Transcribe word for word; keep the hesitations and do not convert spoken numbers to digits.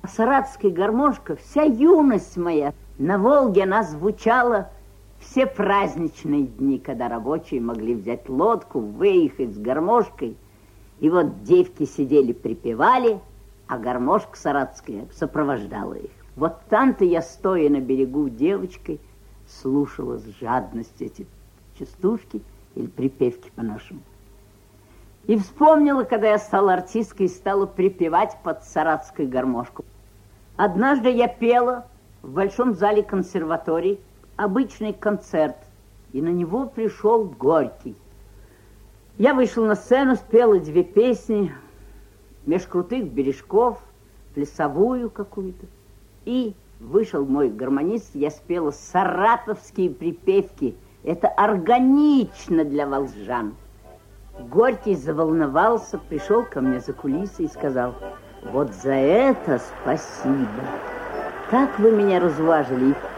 Саратовская гармошка, вся юность моя. На Волге она звучала все праздничные дни, когда рабочие могли взять лодку, выехать с гармошкой. И вот девки сидели, припевали, а гармошка саратовская сопровождала их. Вот там-то я, стоя на берегу девочкой, слушала с жадностью эти частушки или припевки по-нашему. И вспомнила, когда я стала артисткой и стала припевать под саратовскую гармошку. Однажды я пела в большом зале консерватории обычный концерт, и на него пришел Горький. Я вышла на сцену, спела две песни, «Меж крутых бережков», плясовую какую-то. И вышел мой гармонист, я спела саратовские припевки. Это органично для волжан. Горький заволновался, пришел ко мне за кулисы и сказал: вот за это спасибо. Так вы меня разважили.